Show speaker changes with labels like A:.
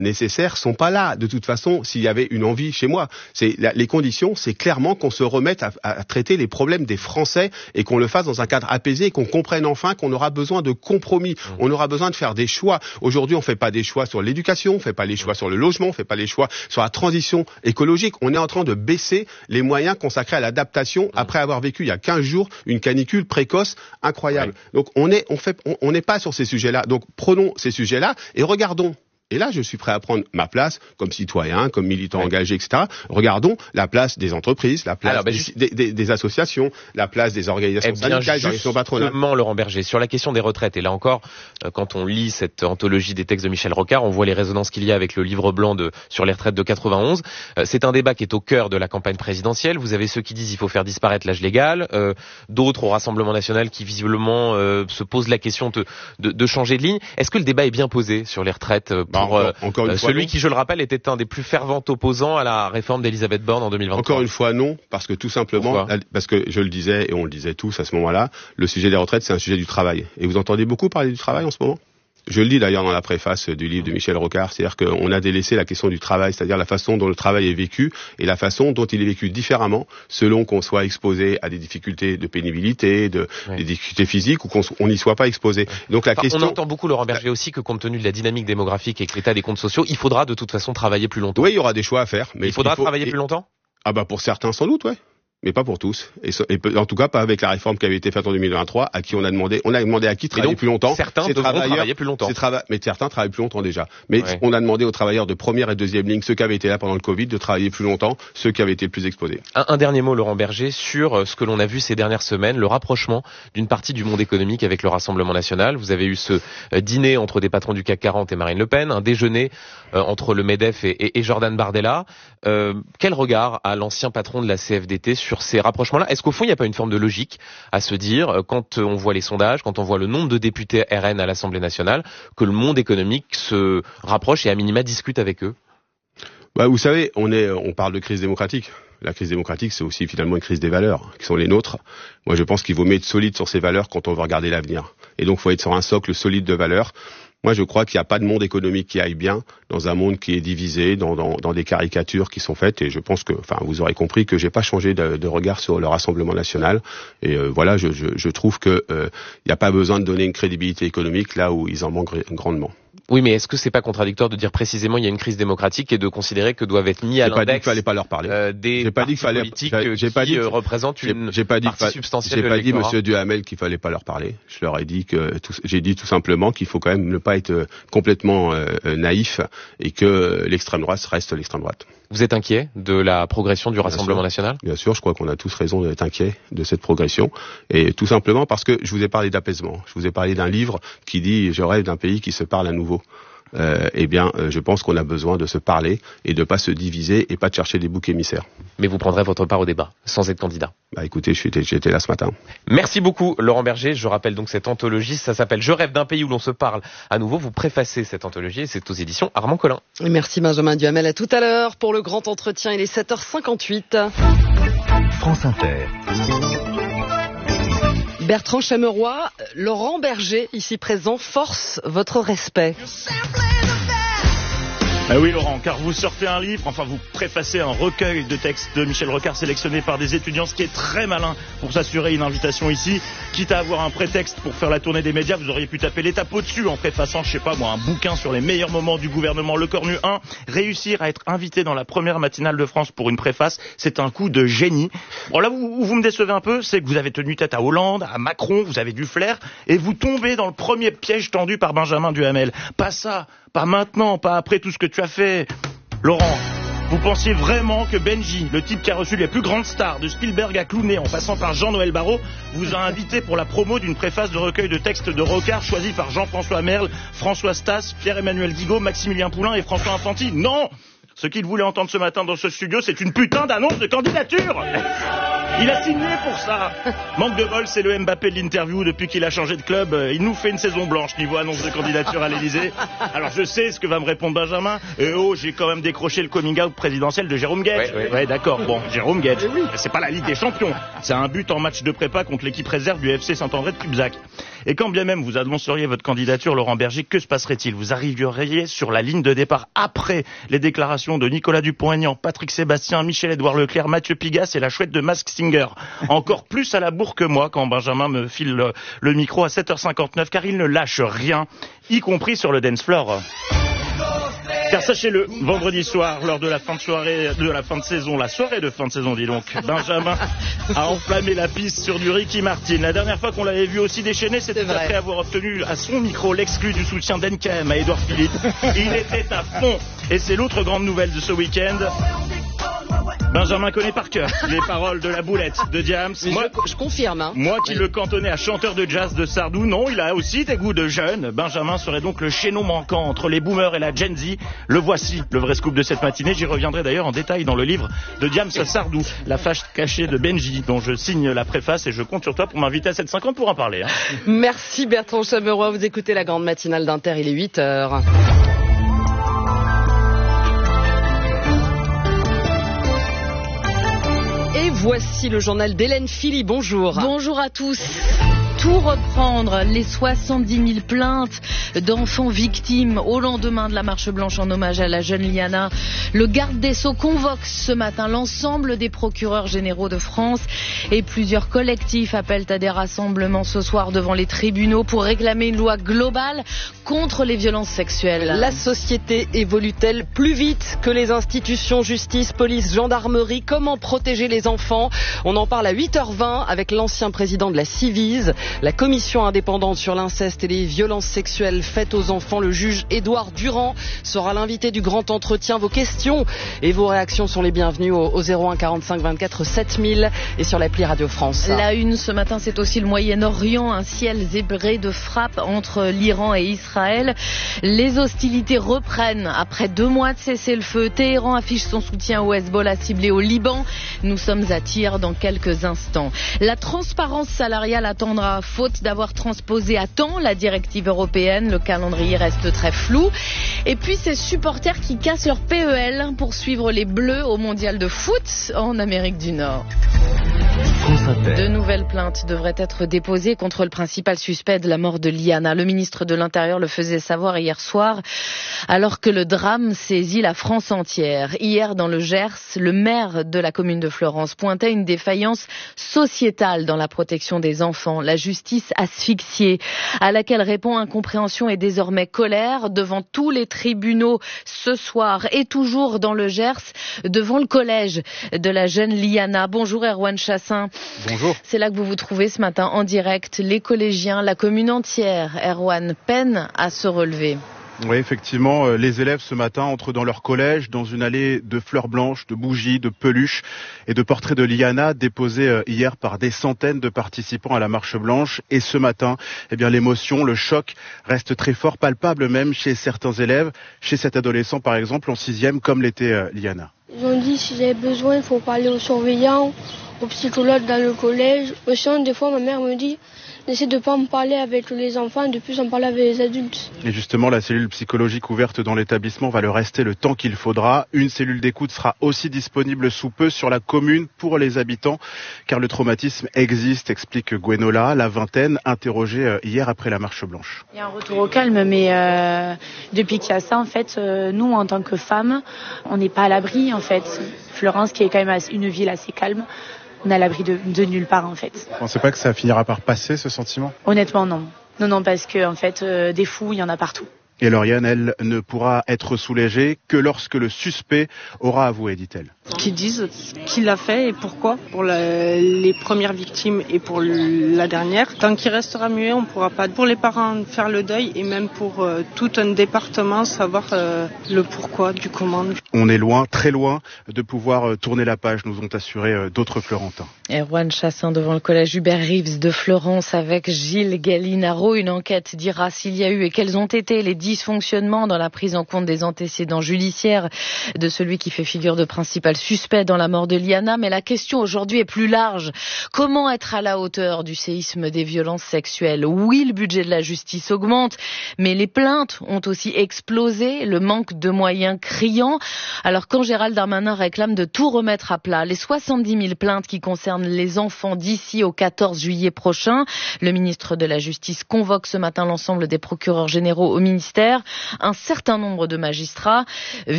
A: nécessaires sont pas là. De toute façon, s'il y avait une envie chez moi, les conditions, c'est clairement qu'on se remette à traiter les problèmes des Français et qu'on le fasse dans un cadre apaisé et qu'on comprenne enfin qu'on aura besoin de compromis. On aura besoin de faire des choix. Aujourd'hui, on fait pas des choix sur l'éducation, on fait pas les choix sur le logement, on fait pas les choix sur la transition écologique. On est en train de baisser les moyens consacrés à l'adaptation après avoir vécu il y a 15 jours une canicule précoce incroyable. Donc on n'est pas sur ces sujets-là. Donc prenons ces sujets-là et regardons. Et là, je suis prêt à prendre ma place comme citoyen, comme militant engagé, etc. Regardons la place des entreprises, la place des associations, la place des organisations syndicales, des organisations patronales.
B: Justement, Laurent Berger, sur la question des retraites, et là encore, quand on lit cette anthologie des textes de Michel Rocard, on voit les résonances qu'il y a avec le livre blanc sur les retraites de 91. C'est un débat qui est au cœur de la campagne présidentielle. Vous avez ceux qui disent qu'il faut faire disparaître l'âge légal, d'autres au Rassemblement national qui visiblement se posent la question de changer de ligne. Est-ce que le débat est bien posé sur les retraites encore une fois, celui qui, je le rappelle, était un des plus fervents opposants à la réforme d'Elisabeth Borne en 2023.
A: Encore une fois, non, parce que tout simplement, parce que je le disais, et on le disait tous à ce moment-là, le sujet des retraites, c'est un sujet du travail. Et vous entendez beaucoup parler du travail en ce moment ? Je le dis d'ailleurs dans la préface du livre de Michel Rocard, c'est-à-dire qu'on a délaissé la question du travail, c'est-à-dire la façon dont le travail est vécu et la façon dont il est vécu différemment selon qu'on soit exposé à des difficultés de pénibilité, des difficultés physiques ou qu'on n'y soit pas exposé. Donc
B: on entend beaucoup, Laurent Berger, aussi que compte tenu de la dynamique démographique et que l'état des comptes sociaux, il faudra de toute façon travailler plus longtemps.
A: Oui, il y aura des choix à faire. Mais
B: il faudra travailler plus longtemps ?
A: Ah bah pour certains sans doute, ouais. Mais pas pour tous. Et en tout cas, pas avec la réforme qui avait été faite en 2023, à qui on a demandé à qui travailler plus longtemps.
B: Certains devront travailler plus longtemps.
A: Mais certains travaillent plus longtemps déjà. Mais on a demandé aux travailleurs de première et deuxième ligne, ceux qui avaient été là pendant le Covid, de travailler plus longtemps, ceux qui avaient été le plus exposés.
B: Un dernier mot, Laurent Berger, sur ce que l'on a vu ces dernières semaines, le rapprochement d'une partie du monde économique avec le Rassemblement national. Vous avez eu ce dîner entre des patrons du CAC 40 et Marine Le Pen, un déjeuner entre le MEDEF et Jordan Bardella. Quel regard a l'ancien patron de la CFDT sur ces rapprochements-là ? Est-ce qu'au fond, il n'y a pas une forme de logique à se dire, quand on voit les sondages, quand on voit le nombre de députés RN à l'Assemblée nationale, que le monde économique se rapproche et à minima discute avec eux ?
A: Vous savez, on parle de crise démocratique. La crise démocratique, c'est aussi finalement une crise des valeurs, qui sont les nôtres. Moi, je pense qu'il vaut mieux être solide sur ces valeurs quand on veut regarder l'avenir. Et donc, il faut être sur un socle solide de valeurs. Moi, je crois qu'il n'y a pas de monde économique qui aille bien dans un monde qui est divisé, dans des caricatures qui sont faites. Et je pense que, vous aurez compris que j'ai pas changé de regard sur le Rassemblement national. Et voilà, je trouve que il n'y a pas besoin de donner une crédibilité économique là où ils en manquent grandement.
B: Oui, mais est-ce que c'est pas contradictoire de dire précisément il y a une crise démocratique et de considérer que doivent être mis à l'index
A: j'ai pas dit qu'il fallait pas leur parler.
B: Des partis politiques qui représentent une partie substantielle de l'électorat.
A: J'ai pas dit, monsieur Duhamel, qu'il fallait pas leur parler. Je leur ai dit j'ai dit tout simplement qu'il faut quand même ne pas être complètement naïf et que l'extrême droite reste l'extrême droite.
B: Vous êtes inquiet de la progression du Rassemblement national ?
A: Bien sûr, je crois qu'on a tous raison d'être inquiets de cette progression. Et tout simplement parce que je vous ai parlé d'apaisement. Je vous ai parlé d'un livre qui dit « Je rêve d'un pays qui se parle à nouveau ». Je pense qu'on a besoin de se parler et de pas se diviser et pas de chercher des boucs émissaires.
B: Mais vous prendrez votre part au débat, sans être candidat.
A: Écoutez, j'étais là ce matin.
B: Merci beaucoup, Laurent Berger. Je rappelle donc cette anthologie, ça s'appelle « Je rêve d'un pays où l'on se parle à nouveau ». Vous préfacez cette anthologie et c'est aux éditions Armand Collin.
C: Merci Benjamin Duhamel. À tout à l'heure pour le grand entretien. Il est 7h58.
D: France Inter.
C: Bertrand Chameroy, Laurent Berger, ici présent, force votre respect.
E: Oui Laurent, car vous sortez un livre, enfin vous préfacez un recueil de textes de Michel Rocard sélectionné par des étudiants, ce qui est très malin pour s'assurer une invitation ici. Quitte à avoir un prétexte pour faire la tournée des médias, vous auriez pu taper l'étape au-dessus en préfaçant, je sais pas moi, un bouquin sur les meilleurs moments du gouvernement Le Cornu 1. Réussir à être invité dans la première matinale de France pour une préface, c'est un coup de génie. Bon là où vous me décevez un peu, c'est que vous avez tenu tête à Hollande, à Macron, vous avez du flair, et vous tombez dans le premier piège tendu par Benjamin Duhamel. Pas ça, pas maintenant, pas après tout ce que tu as fait. Laurent, vous pensiez vraiment que Benji, le type qui a reçu les plus grandes stars, de Spielberg à Clooney en passant par Jean-Noël Barrot, vous a invité pour la promo d'une préface de recueil de textes de Rocard choisi par Jean-François Merle, François Stas, Pierre-Emmanuel Digaud, Maximilien Poulain et François Infanti? Non! Ce qu'il voulait entendre ce matin dans ce studio, c'est une putain d'annonce de candidature! Il a signé pour ça. Manque de bol, c'est le Mbappé de l'interview. Depuis qu'il a changé de club, il nous fait une saison blanche niveau annonce de candidature à l'Elysée. Alors je sais ce que va me répondre Benjamin. J'ai quand même décroché le coming out présidentiel de Jérôme Guedj. Ouais, d'accord. Bon, Jérôme Guedj. C'est pas la Ligue des Champions. C'est un but en match de prépa contre l'équipe réserve du FC Saint-André de Cubzac. Et quand bien même vous annonceriez votre candidature, Laurent Berger, que se passerait-il? Vous arriveriez sur la ligne de départ après les déclarations de Nicolas Dupont-Aignan, Patrick Sébastien, Michel-Édouard Leclerc, Mathieu Pigasse et la chouette de Mask Singer. Encore plus à la bourre que moi quand Benjamin me file le micro à 7h59, car il ne lâche rien, y compris sur le dance floor. Car sachez-le, vendredi soir, lors de la fin de soirée, de la fin de saison, la soirée de fin de saison, dis donc, Benjamin a enflammé la piste sur du Ricky Martin. La dernière fois qu'on l'avait vu aussi déchaîné, c'était après avoir obtenu à son micro l'exclu du soutien d'NKM à Édouard Philippe. Il était à fond. Et c'est l'autre grande nouvelle de ce week-end. Benjamin connaît par cœur les paroles de La Boulette de Diams.
C: Moi, je confirme. Hein.
E: Moi qui le cantonnais à chanteur de jazz de Sardou, non, il a aussi des goûts de jeune. Benjamin serait donc le chaînon manquant entre les boomers et la Gen Z. Le voici, le vrai scoop de cette matinée. J'y reviendrai d'ailleurs en détail dans le livre de Diams Sardou, La fâche cachée de Benji, dont je signe la préface, et je compte sur toi pour m'inviter à 7h50 pour en parler. Hein.
C: Merci Bertrand Chameroy, vous écoutez la grande matinale d'Inter, il est 8h. Et voici le journal d'Hélène Philly. Bonjour.
F: Bonjour à tous. Tout reprendre, les 70 000 plaintes d'enfants victimes au lendemain de la marche blanche en hommage à la jeune Liana. Le garde des Sceaux convoque ce matin l'ensemble des procureurs généraux de France et plusieurs collectifs appellent à des rassemblements ce soir devant les tribunaux pour réclamer une loi globale contre les violences sexuelles.
C: La société évolue-t-elle plus vite que les institutions, justice, police, gendarmerie? Comment protéger les enfants? On en parle à 8h20 avec l'ancien président de la Civise. La commission indépendante sur l'inceste et les violences sexuelles faites aux enfants, le juge Édouard Durand, sera l'invité du grand entretien. Vos questions et vos réactions sont les bienvenues au 01 45 24 7000 et sur l'appli Radio France.
F: La une ce matin, c'est aussi le Moyen-Orient, un ciel zébré de frappes entre l'Iran et Israël. Les hostilités reprennent après 2 mois de cessez-le-feu. Téhéran affiche son soutien au Hezbollah ciblé au Liban. Nous sommes à tir dans quelques instants. La transparence salariale attendra, faute d'avoir transposé à temps la directive européenne. Le calendrier reste très flou. Et puis ces supporters qui cassent leur PEL pour suivre les Bleus au mondial de foot en Amérique du Nord. De nouvelles plaintes devraient être déposées contre le principal suspect de la mort de Liana. Le ministre de l'Intérieur le faisait savoir hier soir, alors que le drame saisit la France entière. Hier, dans le Gers, le maire de la commune de Fleurance pointait une défaillance sociétale dans la protection des enfants. La justice asphyxiée, à laquelle répond incompréhension et désormais colère devant tous les tribunaux ce soir et toujours dans le Gers, devant le collège de la jeune Liana. Bonjour Erwan Chassin.
G: Bonjour.
F: C'est là que vous vous trouvez ce matin en direct. Les collégiens, la commune entière, Erwan, peine à se relever.
G: Oui, effectivement, les élèves ce matin entrent dans leur collège dans une allée de fleurs blanches, de bougies, de peluches et de portraits de Liana déposés hier par des centaines de participants à la marche blanche. Et ce matin, eh bien, l'émotion, le choc reste très fort, palpable même chez certains élèves, chez cet adolescent par exemple en 6e comme l'était Liana.
H: Ils ont dit si j'avais besoin, il faut parler aux surveillants, aux psychologues dans le collège. Sinon, des fois, ma mère me dit d'essayer de ne pas en parler avec les enfants, de plus en parler avec les adultes.
G: Et justement, la cellule psychologique ouverte dans l'établissement va le rester le temps qu'il faudra. Une cellule d'écoute sera aussi disponible sous peu sur la commune pour les habitants, car le traumatisme existe, explique Gwenola, la vingtaine, interrogée hier après la marche blanche.
I: Il y a un retour au calme, mais depuis qu'il y a ça, en fait, nous, en tant que femmes, on n'est pas à l'abri, en fait. Fleurance, qui est quand même une ville assez calme, on est à l'abri de nulle part, en fait.
G: Vous pensez pas que ça finira par passer, ce sentiment ?
I: Honnêtement, non. Non, parce que, en fait, des fous, il y en a partout.
G: Et Lauriane, elle, ne pourra être soulagée que lorsque le suspect aura avoué, dit-elle.
J: Qui disent qui l'a fait et pourquoi, pour les premières victimes et pour la dernière. Tant qu'il restera muet, on ne pourra pas, pour les parents, faire le deuil et même pour tout un département, savoir le pourquoi du comment.
G: On est loin, très loin, de pouvoir tourner la page, nous ont assuré d'autres Florentins.
F: Erwan Chassin devant le collège Hubert Reeves de Fleurance avec Gilles Gallinaro. Une enquête dira s'il y a eu et quelles ont été les dysfonctionnements dans la prise en compte des antécédents judiciaires de celui qui fait figure de principal suspect dans la mort de Liana. Mais la question aujourd'hui est plus large. Comment être à la hauteur du séisme des violences sexuelles? Oui, le budget de la justice augmente, mais les plaintes ont aussi explosé, le manque de moyens criant. Alors quand Gérald Darmanin réclame de tout remettre à plat, les 70 000 plaintes qui concernent les enfants d'ici au 14 juillet prochain, le ministre de la Justice convoque ce matin l'ensemble des procureurs généraux au ministère. Un certain nombre de magistrats